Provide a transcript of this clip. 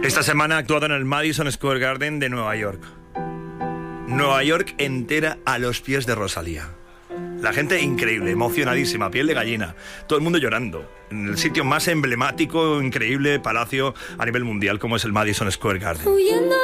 Esta semana ha actuado en el Madison Square Garden de Nueva York. Nueva York entera a los pies de Rosalía. La gente increíble, emocionadísima, piel de gallina. Todo el mundo llorando. En el sitio más emblemático, increíble palacio a nivel mundial como es el Madison Square Garden.